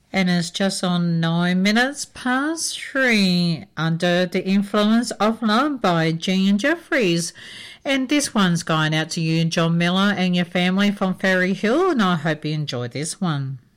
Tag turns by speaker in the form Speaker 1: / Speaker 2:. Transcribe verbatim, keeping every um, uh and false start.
Speaker 1: And it's just on nine minutes past three. Under the Influence of Love by Jean Jeffries. And this one's going out to you, John Miller, and your family from Ferry Hill, and I hope you enjoy this one.